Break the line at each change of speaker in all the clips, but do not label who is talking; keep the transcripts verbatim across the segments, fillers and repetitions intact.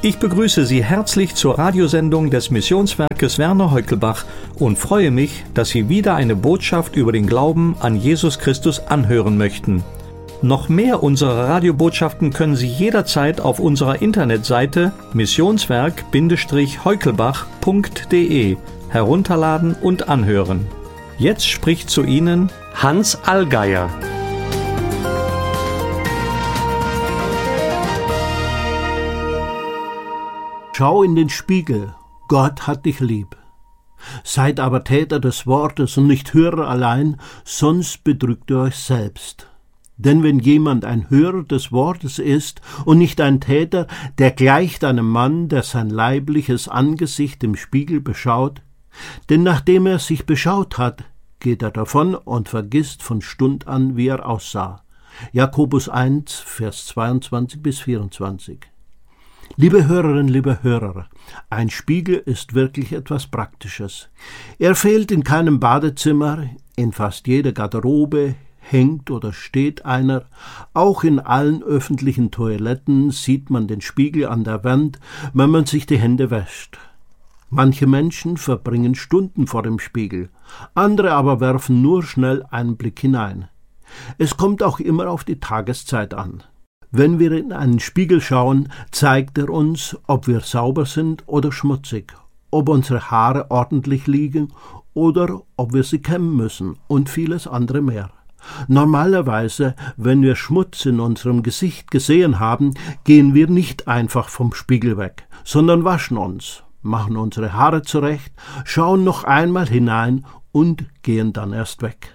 Ich begrüße Sie herzlich zur Radiosendung des Missionswerkes Werner Heukelbach und freue mich, dass Sie wieder eine Botschaft über den Glauben an Jesus Christus anhören möchten. Noch mehr unserer Radiobotschaften können Sie jederzeit auf unserer Internetseite missionswerk heukelbach punkt de herunterladen und anhören. Jetzt spricht zu Ihnen Hans Allgeier.
Schau in den Spiegel, Gott hat dich lieb. Seid aber Täter des Wortes und nicht Hörer allein, sonst betrügt ihr euch selbst. Denn wenn jemand ein Hörer des Wortes ist und nicht ein Täter, der gleicht einem Mann, der sein leibliches Angesicht im Spiegel beschaut. Denn nachdem er sich beschaut hat, geht er davon und vergisst von Stund an, wie er aussah. Jakobus eins, Vers zweiundzwanzig bis vierundzwanzig. Liebe Hörerinnen, liebe Hörer, ein Spiegel ist wirklich etwas Praktisches. Er fehlt in keinem Badezimmer, in fast jeder Garderobe hängt oder steht einer. Auch in allen öffentlichen Toiletten sieht man den Spiegel an der Wand, wenn man sich die Hände wäscht. Manche Menschen verbringen Stunden vor dem Spiegel, andere aber werfen nur schnell einen Blick hinein. Es kommt auch immer auf die Tageszeit an. Wenn wir in einen Spiegel schauen, zeigt er uns, ob wir sauber sind oder schmutzig, ob unsere Haare ordentlich liegen oder ob wir sie kämmen müssen und vieles andere mehr. Normalerweise, wenn wir Schmutz in unserem Gesicht gesehen haben, gehen wir nicht einfach vom Spiegel weg, sondern waschen uns, machen unsere Haare zurecht, schauen noch einmal hinein und gehen dann erst weg.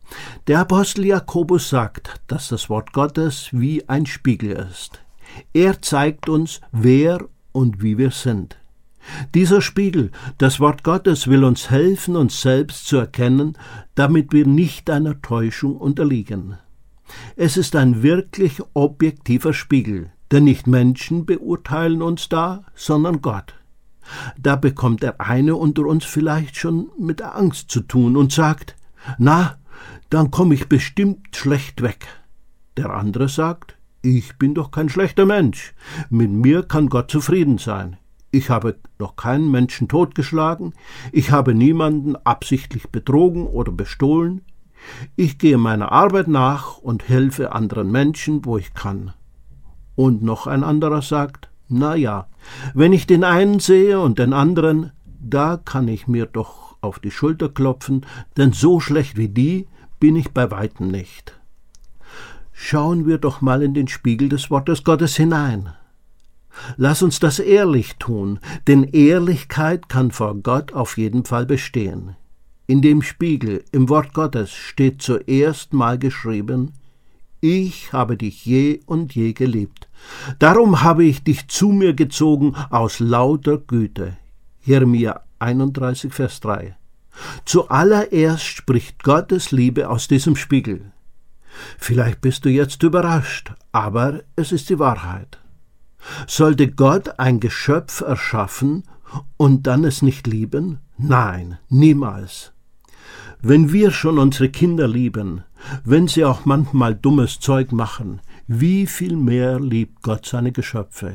Der Apostel Jakobus sagt, dass das Wort Gottes wie ein Spiegel ist. Er zeigt uns, wer und wie wir sind. Dieser Spiegel, das Wort Gottes, will uns helfen, uns selbst zu erkennen, damit wir nicht einer Täuschung unterliegen. Es ist ein wirklich objektiver Spiegel, denn nicht Menschen beurteilen uns da, sondern Gott. Da bekommt der eine unter uns vielleicht schon mit Angst zu tun und sagt, na, dann komme ich bestimmt schlecht weg. Der andere sagt, ich bin doch kein schlechter Mensch, mit mir kann Gott zufrieden sein. Ich habe noch keinen Menschen totgeschlagen, ich habe niemanden absichtlich betrogen oder bestohlen. Ich gehe meiner Arbeit nach und helfe anderen Menschen, wo ich kann. Und noch ein anderer sagt, na ja, wenn ich den einen sehe und den anderen, da kann ich mir doch auf die Schulter klopfen, denn so schlecht wie die bin ich bei weitem nicht. Schauen wir doch mal in den Spiegel des Wortes Gottes hinein. Lass uns das ehrlich tun, denn Ehrlichkeit kann vor Gott auf jeden Fall bestehen. In dem Spiegel, im Wort Gottes, steht zuerst mal geschrieben, ich habe dich je und je geliebt. Darum habe ich dich zu mir gezogen aus lauter Güte. Jeremia einunddreißig, Vers drei. Zuallererst spricht Gottes Liebe aus diesem Spiegel. Vielleicht bist du jetzt überrascht, aber es ist die Wahrheit. Sollte Gott ein Geschöpf erschaffen und dann es nicht lieben? Nein, niemals. Wenn wir schon unsere Kinder lieben, wenn sie auch manchmal dummes Zeug machen, wie viel mehr liebt Gott seine Geschöpfe?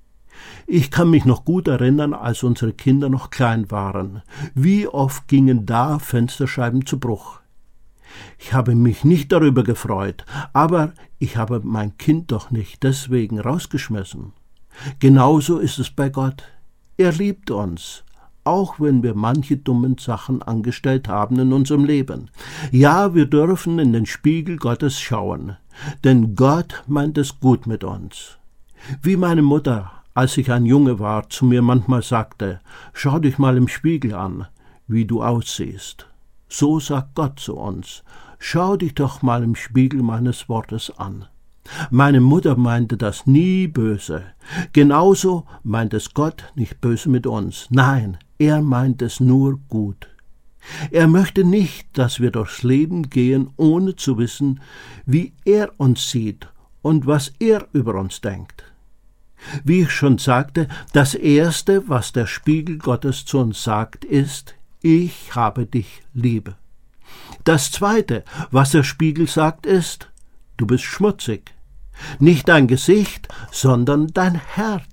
Ich kann mich noch gut erinnern, als unsere Kinder noch klein waren. Wie oft gingen da Fensterscheiben zu Bruch? Ich habe mich nicht darüber gefreut, aber ich habe mein Kind doch nicht deswegen rausgeschmissen. Genauso ist es bei Gott. Er liebt uns, auch wenn wir manche dummen Sachen angestellt haben in unserem Leben. Ja, wir dürfen in den Spiegel Gottes schauen, denn Gott meint es gut mit uns. Wie meine Mutter, als ich ein Junge war, zu mir manchmal sagte, schau dich mal im Spiegel an, wie du aussiehst. So sagt Gott zu uns, schau dich doch mal im Spiegel meines Wortes an. Meine Mutter meinte das nie böse. Genauso meint es Gott nicht böse mit uns. Nein, er meint es nur gut. Er möchte nicht, dass wir durchs Leben gehen, ohne zu wissen, wie er uns sieht und was er über uns denkt. Wie ich schon sagte, das Erste, was der Spiegel Gottes zu uns sagt, ist, ich habe dich lieb. Das Zweite, was der Spiegel sagt, ist, du bist schmutzig. Nicht dein Gesicht, sondern dein Herz.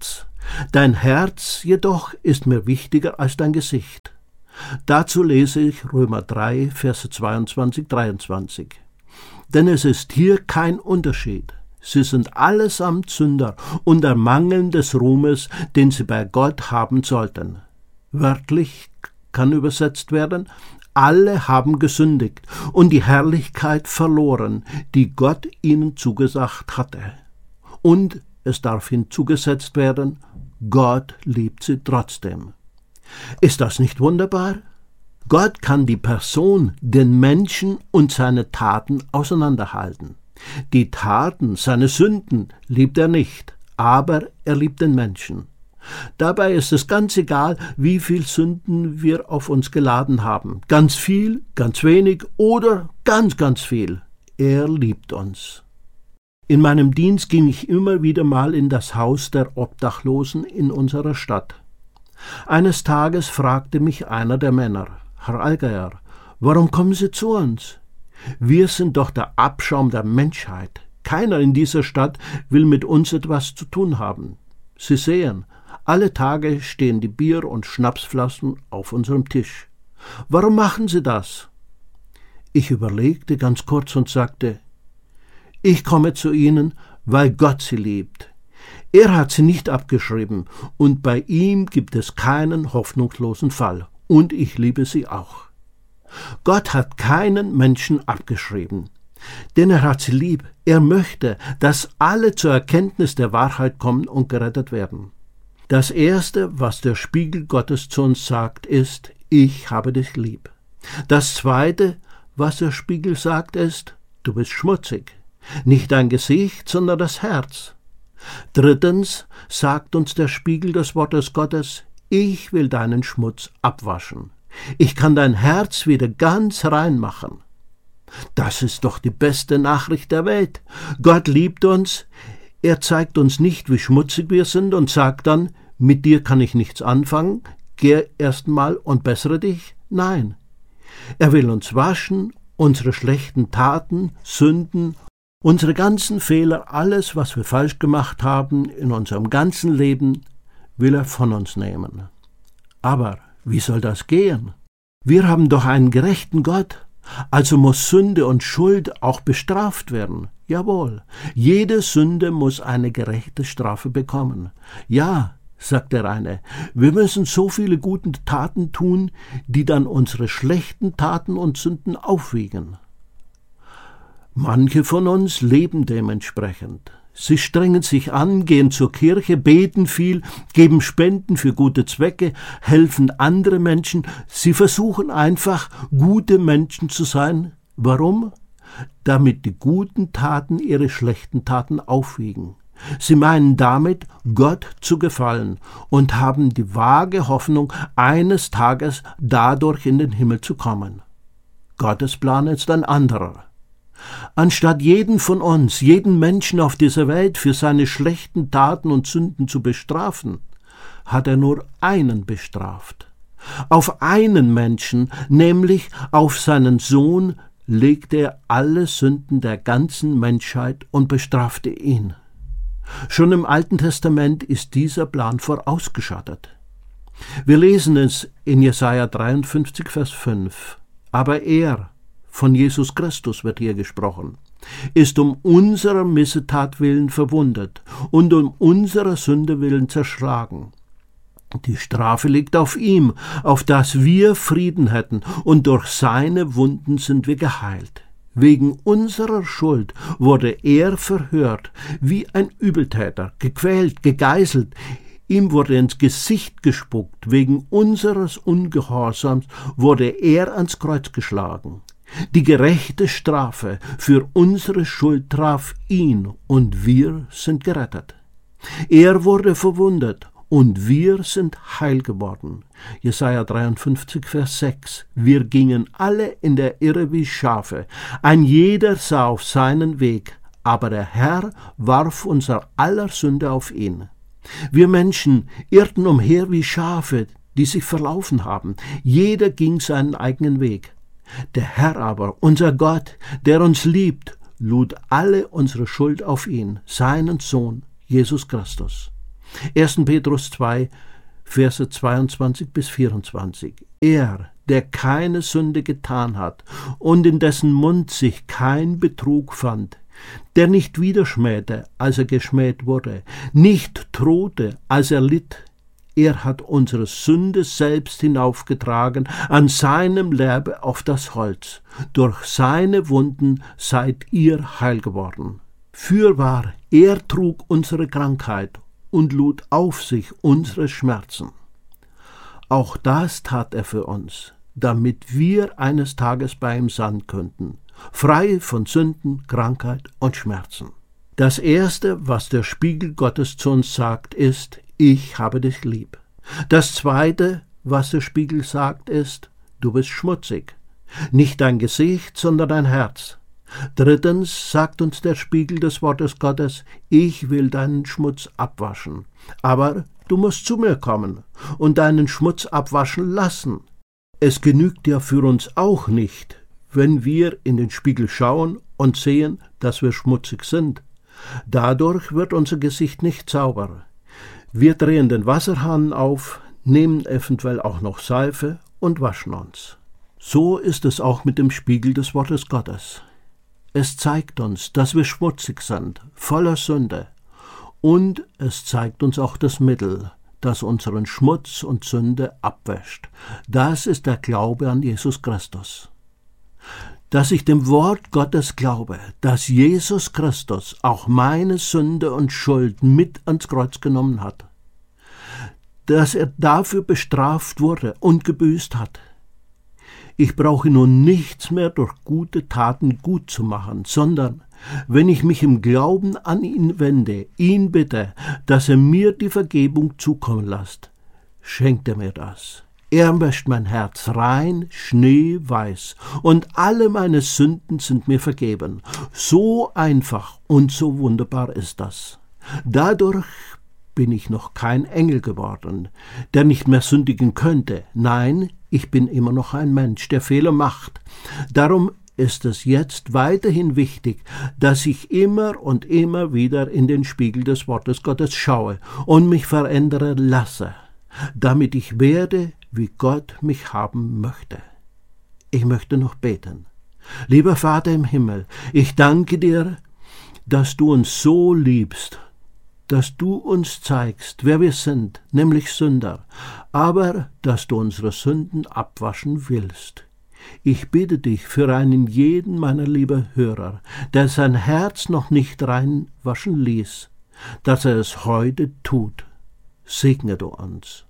Dein Herz jedoch ist mir wichtiger als dein Gesicht. Dazu lese ich Römer drei, Verse zweiundzwanzig, dreiundzwanzig. Denn es ist hier kein Unterschied. Sie sind allesamt Sünder und ermangeln des Ruhmes, den sie bei Gott haben sollten. Wörtlich kann übersetzt werden, alle haben gesündigt und die Herrlichkeit verloren, die Gott ihnen zugesagt hatte. Und es darf hinzugesetzt werden, Gott liebt sie trotzdem. Ist das nicht wunderbar? Gott kann die Person, den Menschen und seine Taten auseinanderhalten. Die Taten, seine Sünden liebt er nicht, aber er liebt den Menschen. Dabei ist es ganz egal, wie viel Sünden wir auf uns geladen haben. Ganz viel, ganz wenig oder ganz, ganz viel. Er liebt uns. In meinem Dienst ging ich immer wieder mal in das Haus der Obdachlosen in unserer Stadt. Eines Tages fragte mich einer der Männer, Herr Allgeier, warum kommen Sie zu uns? Wir sind doch der Abschaum der Menschheit. Keiner in dieser Stadt will mit uns etwas zu tun haben. Sie sehen, alle Tage stehen die Bier- und Schnapsflaschen auf unserem Tisch. Warum machen Sie das? Ich überlegte ganz kurz und sagte, ich komme zu Ihnen, weil Gott Sie liebt. Er hat Sie nicht abgeschrieben und bei ihm gibt es keinen hoffnungslosen Fall. Und ich liebe Sie auch. Gott hat keinen Menschen abgeschrieben, denn er hat sie lieb. Er möchte, dass alle zur Erkenntnis der Wahrheit kommen und gerettet werden. Das Erste, was der Spiegel Gottes zu uns sagt, ist, ich habe dich lieb. Das Zweite, was der Spiegel sagt, ist, du bist schmutzig. Nicht dein Gesicht, sondern das Herz. Drittens sagt uns der Spiegel des Wortes Gottes, ich will deinen Schmutz abwaschen. Ich kann dein Herz wieder ganz rein machen. Das ist doch die beste Nachricht der Welt. Gott liebt uns. Er zeigt uns nicht, wie schmutzig wir sind und sagt dann, mit dir kann ich nichts anfangen, geh erst mal und bessere dich. Nein. Er will uns waschen, unsere schlechten Taten, Sünden, unsere ganzen Fehler, alles, was wir falsch gemacht haben in unserem ganzen Leben, will er von uns nehmen. Aber wie soll das gehen? Wir haben doch einen gerechten Gott, also muss Sünde und Schuld auch bestraft werden. Jawohl, jede Sünde muss eine gerechte Strafe bekommen. Ja, sagt der eine, wir müssen so viele gute Taten tun, die dann unsere schlechten Taten und Sünden aufwiegen. Manche von uns leben dementsprechend. Sie strengen sich an, gehen zur Kirche, beten viel, geben Spenden für gute Zwecke, helfen andere Menschen. Sie versuchen einfach, gute Menschen zu sein. Warum? Damit die guten Taten ihre schlechten Taten aufwiegen. Sie meinen damit, Gott zu gefallen und haben die vage Hoffnung, eines Tages dadurch in den Himmel zu kommen. Gottes Plan ist ein anderer. Anstatt jeden von uns, jeden Menschen auf dieser Welt für seine schlechten Taten und Sünden zu bestrafen, hat er nur einen bestraft. Auf einen Menschen, nämlich auf seinen Sohn, legte er alle Sünden der ganzen Menschheit und bestrafte ihn. Schon im Alten Testament ist dieser Plan vorausgeschattet. Wir lesen es in Jesaja dreiundfünfzig, Vers fünf. Aber er, von Jesus Christus wird hier gesprochen, ist um unserer Missetat willen verwundet und um unserer Sünde willen zerschlagen. Die Strafe liegt auf ihm, auf dass wir Frieden hätten, und durch seine Wunden sind wir geheilt. Wegen unserer Schuld wurde er verhört, wie ein Übeltäter, gequält, gegeißelt. Ihm wurde ins Gesicht gespuckt, wegen unseres Ungehorsams wurde er ans Kreuz geschlagen. Die gerechte Strafe für unsere Schuld traf ihn, und wir sind gerettet. Er wurde verwundet, und wir sind heil geworden. Jesaja dreiundfünfzig, Vers sechs. Wir gingen alle in der Irre wie Schafe, ein jeder sah auf seinen Weg, aber der Herr warf unser aller Sünde auf ihn. Wir Menschen irrten umher wie Schafe, die sich verlaufen haben. Jeder ging seinen eigenen Weg. Der Herr aber, unser Gott, der uns liebt, lud alle unsere Schuld auf ihn, seinen Sohn, Jesus Christus. erster Petrus zwei, Verse zweiundzwanzig bis vierundzwanzig. Er, der keine Sünde getan hat und in dessen Mund sich kein Betrug fand, der nicht widerschmähte, als er geschmäht wurde, nicht drohte, als er litt, er hat unsere Sünde selbst hinaufgetragen an seinem Leibe auf das Holz. Durch seine Wunden seid ihr heil geworden. Fürwahr, er trug unsere Krankheit und lud auf sich unsere Schmerzen. Auch das tat er für uns, damit wir eines Tages bei ihm sein könnten, frei von Sünden, Krankheit und Schmerzen. Das Erste, was der Spiegel Gottes zu uns sagt, ist: Ich habe dich lieb. Das Zweite, was der Spiegel sagt, ist: Du bist schmutzig. Nicht dein Gesicht, sondern dein Herz. Drittens sagt uns der Spiegel des Wortes Gottes: Ich will deinen Schmutz abwaschen. Aber du musst zu mir kommen und deinen Schmutz abwaschen lassen. Es genügt ja für uns auch nicht, wenn wir in den Spiegel schauen und sehen, dass wir schmutzig sind. Dadurch wird unser Gesicht nicht sauber. Wir drehen den Wasserhahn auf, nehmen eventuell auch noch Seife und waschen uns. So ist es auch mit dem Spiegel des Wortes Gottes. Es zeigt uns, dass wir schmutzig sind, voller Sünde. Und es zeigt uns auch das Mittel, das unseren Schmutz und Sünde abwäscht. Das ist der Glaube an Jesus Christus. Dass ich dem Wort Gottes glaube, dass Jesus Christus auch meine Sünde und Schuld mit ans Kreuz genommen hat, dass er dafür bestraft wurde und gebüßt hat. Ich brauche nun nichts mehr durch gute Taten gut zu machen, sondern wenn ich mich im Glauben an ihn wende, ihn bitte, dass er mir die Vergebung zukommen lässt, schenkt er mir das. Er wäscht mein Herz rein, schneeweiß, und alle meine Sünden sind mir vergeben. So einfach und so wunderbar ist das. Dadurch bin ich noch kein Engel geworden, der nicht mehr sündigen könnte. Nein, ich bin immer noch ein Mensch, der Fehler macht. Darum ist es jetzt weiterhin wichtig, dass ich immer und immer wieder in den Spiegel des Wortes Gottes schaue und mich verändern lasse, damit ich werde, wie Gott mich haben möchte. Ich möchte noch beten. Lieber Vater im Himmel, ich danke dir, dass du uns so liebst, dass du uns zeigst, wer wir sind, nämlich Sünder, aber dass du unsere Sünden abwaschen willst. Ich bitte dich für einen jeden meiner lieben Hörer, der sein Herz noch nicht reinwaschen ließ, dass er es heute tut. Segne du uns.